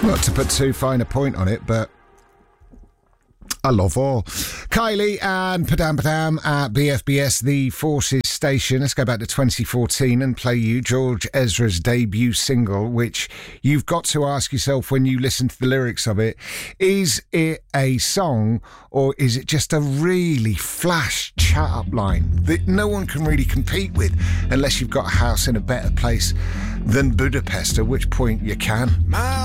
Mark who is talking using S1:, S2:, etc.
S1: Not to put too fine a point on it, but I love all. Kylie and Padam Padam at BFBS, the Forces station. Let's go back to 2014 and play you George Ezra's debut single, which you've got to ask yourself when you listen to the lyrics of it. Is it a song or is it just a really flash chat-up line that no one can really compete with unless you've got a house in a better place than Budapest, at which point you can?